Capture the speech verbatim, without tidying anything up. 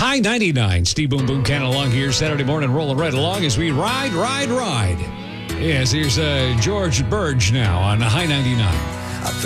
High ninety-nine. Steve Boom Boom Can along here Saturday morning, rolling right along as we ride, ride, ride. Yes, here's uh, George Burge now on High ninety-nine.